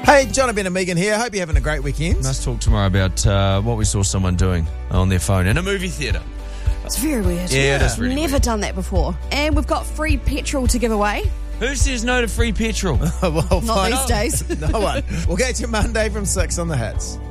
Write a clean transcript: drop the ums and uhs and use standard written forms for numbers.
Hey, Jonathan and Megan here. Hope you're having a great weekend. Let's talk tomorrow about what we saw someone doing on their phone in a movie theatre. It's very weird. Yeah, it is really Never weird. done that before. And we've got free petrol to give away. Who says no to free petrol? Well, Not these days. No one. We'll get you Monday from 6 on the Hits.